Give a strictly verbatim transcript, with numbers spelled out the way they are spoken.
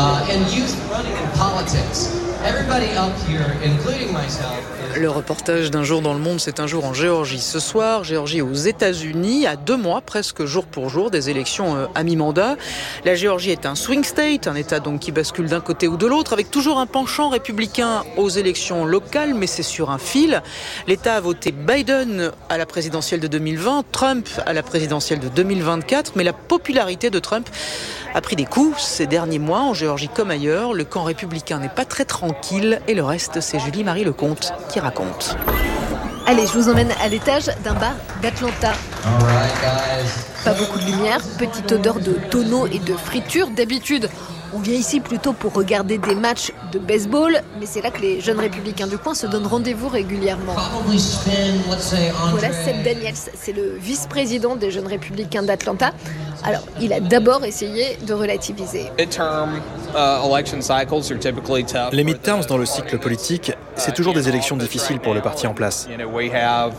Le reportage d'un jour dans le monde, c'est un jour en Géorgie. Ce soir, Géorgie aux États-Unis, à deux mois, presque jour pour jour, des élections à mi-mandat. La Géorgie est un swing state, un État donc qui bascule d'un côté ou de l'autre, avec toujours un penchant républicain aux élections locales, mais c'est sur un fil. L'État a voté Biden à la présidentielle de deux mille vingt, Trump à la présidentielle de deux mille vingt-quatre, mais la popularité de Trump a pris des coups ces derniers mois, en Géorgie comme ailleurs. Le camp républicain n'est pas très tranquille, et le reste, c'est Julie-Marie Lecomte qui raconte. Allez, je vous emmène à l'étage d'un bar d'Atlanta. Pas beaucoup de lumière, petite odeur de tonneau et de friture. D'habitude, on vient ici plutôt pour regarder des matchs de baseball, mais c'est là que les jeunes républicains du coin se donnent rendez-vous régulièrement. Voilà, Seth Daniels, c'est le vice-président des jeunes républicains d'Atlanta. Alors, il a d'abord essayé de relativiser. Les midterms dans le cycle politique, c'est toujours des élections difficiles pour le parti en place.